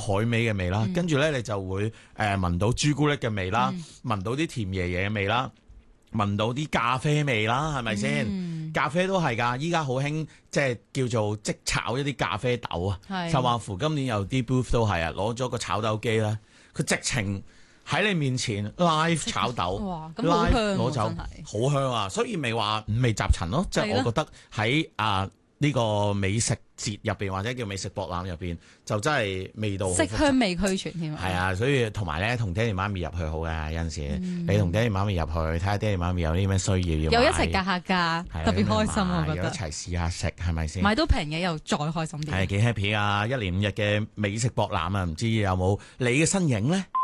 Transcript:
海味嘅味啦，跟住咧你就會聞到朱古力嘅味啦，聞到啲甜爺爺嘅味啦，聞到啲咖啡味啦，係咪先？咖啡都係㗎，依家好興即係叫做即炒一啲咖啡豆啊，甚或乎今年有啲 booth 都係啊，攞咗個炒豆機咧，佢直情喺你面前 live 炒豆，live 攞走，好香啊！所以咪話五味雜陳咯，即係我覺得喺呢個美食節入邊或者叫美食博覽入邊，就真係味道色香味俱全添。 係啊，所以同埋咧，同爹哋媽咪入去好嘅，有陣時你同爹哋媽咪入去睇下爹哋媽咪有啲咩需要要又一齊格下價，特別開心我覺得。 又一齊試下食係咪先？ 買到平嘢又再開心啲。 係幾 happy 啊！1連5日嘅美食博覽啊，唔知有冇你嘅身影咧？